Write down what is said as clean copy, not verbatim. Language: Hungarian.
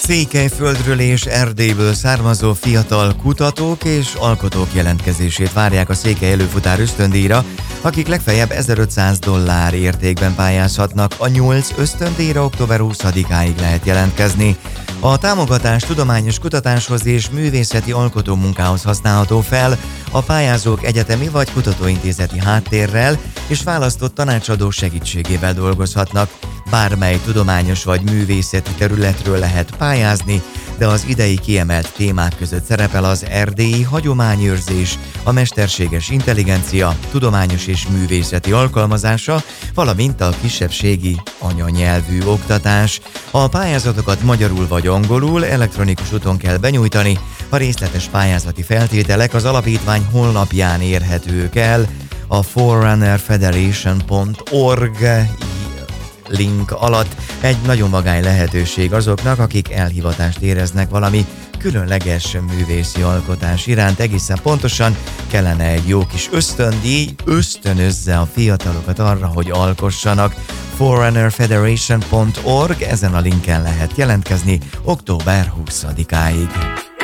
Székelyföldről és Erdélyből származó fiatal kutatók és alkotók jelentkezését várják a Székely Előfutár ösztöndíjra, akik legfeljebb $1500 értékben pályázhatnak. A 8 ösztöndíjra október 20-áig lehet jelentkezni. A támogatás tudományos kutatáshoz és művészeti alkotómunkához használható fel, a pályázók egyetemi vagy kutatóintézeti háttérrel és választott tanácsadó segítségével dolgozhatnak. Bármely tudományos vagy művészeti területről lehet pályázni, de az idei kiemelt témák között szerepel az erdélyi hagyományőrzés, a mesterséges intelligencia, tudományos és művészeti alkalmazása, valamint a kisebbségi anyanyelvű oktatás. A pályázatokat magyarul vagy angolul elektronikus úton kell benyújtani, a részletes pályázati feltételek az alapítvány honlapján érhetők el, a forerunnerfederation.org link alatt. Egy nagyon vagány lehetőség azoknak, akik elhivatást éreznek valami különleges művészi alkotás iránt. Egészen pontosan kellene egy jó kis ösztöndíj, ösztönözze a fiatalokat arra, hogy alkossanak. forerunnerfederation.org, ezen a linken lehet jelentkezni október 20-áig.